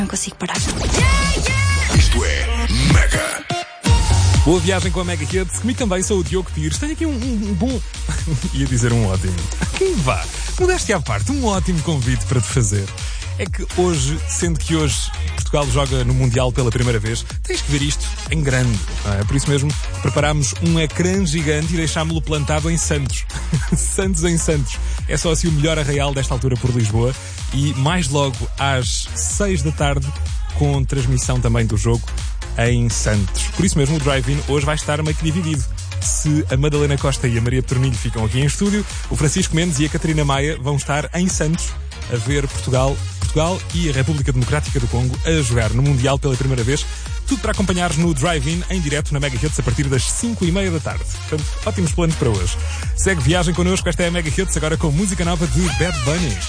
Não consigo parar. Isto é Mega. Boa viagem com a Mega Hits. Comigo também sou o Diogo Pires. Tenho aqui um bom... ia dizer um ótimo. Quem vá? Modéstia à parte, um ótimo convite para te fazer. É que hoje, sendo que hoje Portugal joga no Mundial pela primeira vez, tens que ver isto em grande. Não é? Por isso mesmo, preparámos um ecrã gigante e deixámo-lo plantado em Santos. Santos em Santos. É só assim o melhor arraial desta altura por Lisboa. E mais logo às 6 da tarde, com transmissão também do jogo em Santos. Por isso mesmo, o Drive-In hoje vai estar meio que dividido. Se a Madalena Costa e a Maria Petronilho ficam aqui em estúdio, o Francisco Mendes e a Catarina Maia vão estar em Santos a ver Portugal e a República Democrática do Congo a jogar no Mundial pela primeira vez. Tudo para acompanhares no Drive-In em direto na Mega Hits a partir das 5:30 da tarde. Portanto, ótimos planos para hoje. Segue viagem connosco, esta é a Mega Hits, agora com música nova de Bad Bunny.